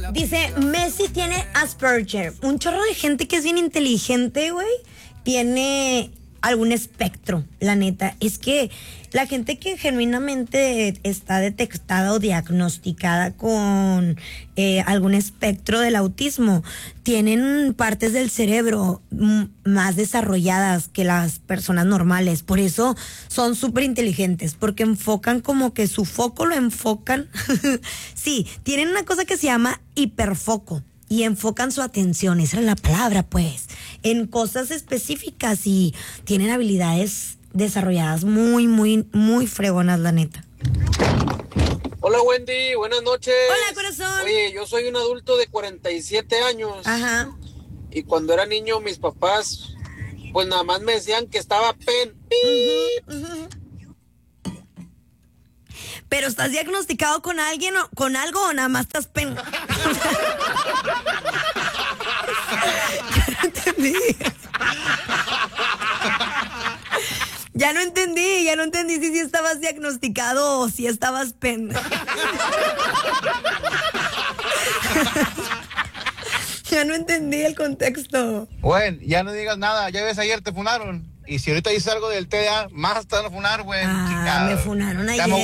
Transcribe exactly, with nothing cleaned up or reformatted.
Dice, Messi tiene Asperger. Un chorro de gente que es bien inteligente, güey, tiene algún espectro, la neta. Es que la gente que genuinamente está detectada o diagnosticada con eh, algún espectro del autismo, tienen partes del cerebro m- más desarrolladas que las personas normales. Por eso son súper inteligentes, porque enfocan como que su foco lo enfocan. Sí, tienen una cosa que se llama hiperfoco. Y enfocan su atención, esa es la palabra, pues, en cosas específicas y tienen habilidades desarrolladas muy, muy, muy fregonas, la neta. Hola Wendy, buenas noches. Hola, corazón. Oye, yo soy un adulto de cuarenta y siete años. Ajá. Y cuando era niño mis papás, pues nada más me decían que estaba pen. Uh-huh, uh-huh. Pero estás diagnosticado con alguien o con algo o nada más estás pen. Ya no entendí. Ya no entendí, ya no entendí si, si estabas diagnosticado o si estabas pen. Ya no entendí el contexto. Bueno, ya no digas nada, ya ves, ayer te funaron. Y si ahorita dices algo del T D A, más te van a funar, güey. Ah, me funaron ayer.